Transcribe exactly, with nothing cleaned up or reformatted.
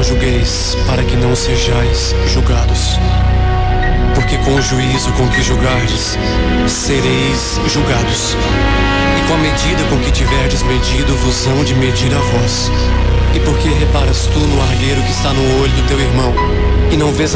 julgueis, para que não sejais julgados. Porque com o juízo com que julgardes, sereis julgados. E com a medida com que tiverdes medido, vos hão de medir a vós. E porque reparas tu no argueiro que está no olho do teu irmão, e não vês